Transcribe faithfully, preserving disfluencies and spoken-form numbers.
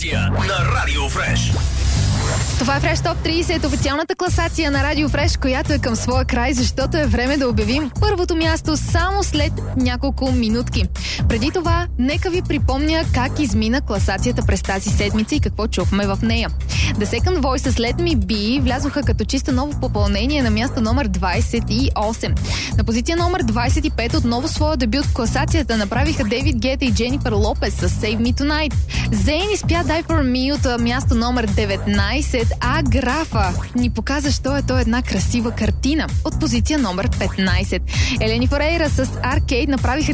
класация на Радио Фреш. Това е Фреш Топ трийсет, официалната класация на Радио Фреш, която е към своя край, защото е време да обявим първото място само след няколко минутки. Преди това, нека ви припомня как измина класацията през тази седмица и какво чухме в нея. The Second Voice с Let Me Be влязоха като чисто ново попълнение на място номер двайсет и осем. На позиция номер двайсет и пет отново своя дебют в класацията направиха Дейвид Гета и Дженифър Лопес с Save Me Tonight. Зейн изпя Die For Me от място номер деветнайсет, а графа ни показа, що е то една красива картина от позиция номер петнайсет. Елени Форейра с Arcade направиха